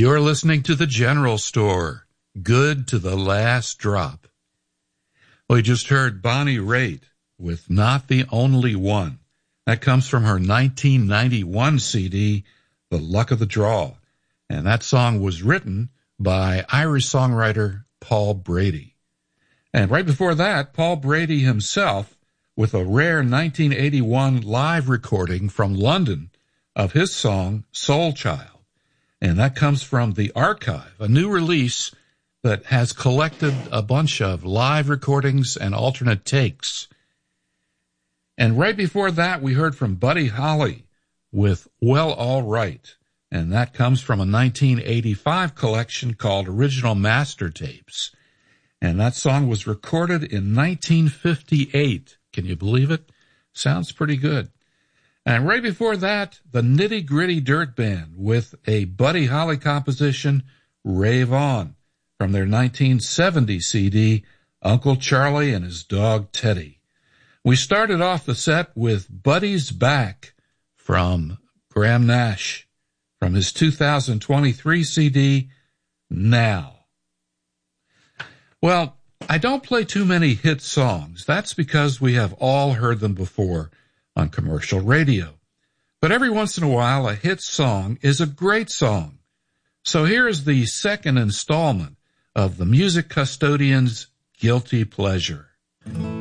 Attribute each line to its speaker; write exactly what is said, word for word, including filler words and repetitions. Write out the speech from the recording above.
Speaker 1: You're listening to The General Store, Good to the Last Drop. We just heard Bonnie Raitt with Not the Only One. That comes from her nineteen ninety-one C D, The Luck of the Draw. And that song was written by Irish songwriter Paul Brady. And right before that, Paul Brady himself with a rare nineteen eighty-one live recording from London of his song Soul Child. And that comes from The Archive, a new release that has collected a bunch of live recordings and alternate takes. And right before that, we heard from Buddy Holly with Well, All Right. And that comes from a nineteen eighty-five collection called Original Master Tapes. And that song was recorded in nineteen fifty-eight. Can you believe it? Sounds pretty good. And right before that, the Nitty Gritty Dirt Band with a Buddy Holly composition, Rave On, from their nineteen seventy C D, Uncle Charlie and His Dog Teddy. We started off the set with Buddy's Back from Graham Nash, from his two thousand twenty-three C D, Now. Well, I don't play too many hit songs. That's because we have all heard them before on commercial radio. But every once in a while, a hit song is a great song. So here is the second installment of the Music Custodian's Guilty Pleasure.